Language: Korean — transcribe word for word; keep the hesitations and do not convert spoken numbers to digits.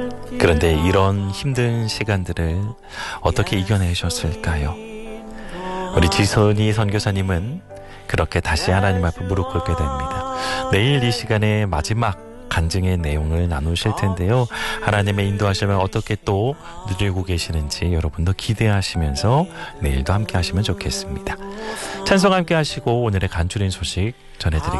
그런데 이런 힘든 시간들을 어떻게 이겨내셨을까요? 우리 지선이 선교사님은 그렇게 다시 하나님 앞에 무릎 꿇게 됩니다. 내일 이 시간에 마지막 간증의 내용을 나누실 텐데요. 하나님의 인도하심을 어떻게 또 누리고 계시는지 여러분도 기대하시면서 내일도 함께 하시면 좋겠습니다. 찬송 함께 하시고 오늘의 간추린 소식 전해드리겠습니다.